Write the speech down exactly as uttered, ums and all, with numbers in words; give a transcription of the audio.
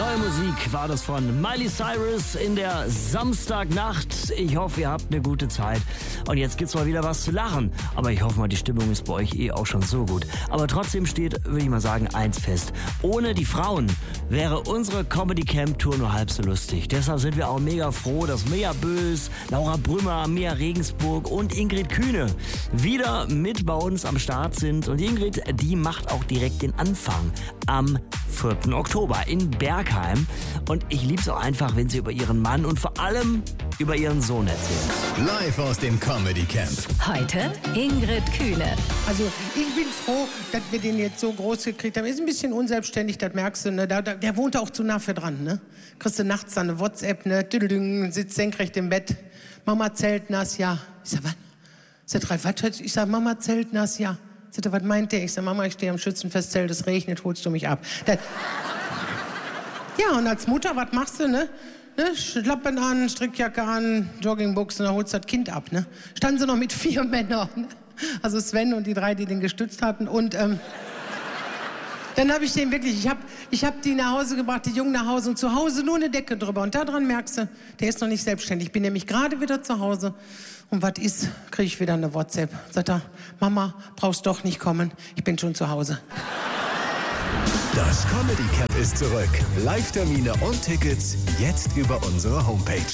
Neue Musik war das von Miley Cyrus in der Samstagnacht. Ich hoffe, ihr habt eine gute Zeit. Und jetzt gibt's mal wieder was zu lachen. Aber ich hoffe mal, die Stimmung ist bei euch eh auch schon so gut. Aber trotzdem steht, würde ich mal sagen, eins fest. Ohne die Frauen wäre unsere Comedy Camp Tour nur halb so lustig. Deshalb sind wir auch mega froh, dass Mia Bös, Laura Brümmer, Mia Regensburg und Ingrid Kühne wieder mit bei uns am Start sind. Und Ingrid, die macht auch direkt den Anfang am vierten Oktober in Bergheim. Und ich lieb's auch einfach, wenn sie über ihren Mann und vor allem über ihren Sohn erzählt. Live aus dem Comedy Camp. Heute Ingrid Kühne. Also ich bin froh, dass wir den jetzt so groß gekriegt haben. Er ist ein bisschen unselbstständig, das merkst du. Ne? Da, da, der wohnt auch zu nah für dran. Ne? Kriegst du nachts dann eine WhatsApp, ne? Düdüdüng, sitzt senkrecht im Bett. Mama zeltnass, ja. Ich sag, was? Sagt Ralf, was? Ich sag, Mama zeltnass, ja. Sagt er, was meint der? Ich sag, Mama, ich stehe am Schützenfestzelt, es regnet, holst du mich ab. Das ja, und als Mutter, was machst du, ne? Ne, Schlappen an, Strickjacke an, Joggingbuchsen, dann holst du das Kind ab, ne? Standen sie noch mit vier Männern, ne? Also Sven und die drei, die den gestützt hatten. Und ähm, dann habe ich den wirklich, ich habe ich hab die nach Hause gebracht, die Jungen nach Hause und zu Hause nur eine Decke drüber. Und daran merkst du, der ist noch nicht selbstständig. Ich bin nämlich gerade wieder zu Hause. Und was ist, kriege ich wieder eine WhatsApp. Sagt er, Mama, brauchst doch nicht kommen, ich bin schon zu Hause. Das Comedy Camp ist zurück. Live-Termine und Tickets jetzt über unsere Homepage.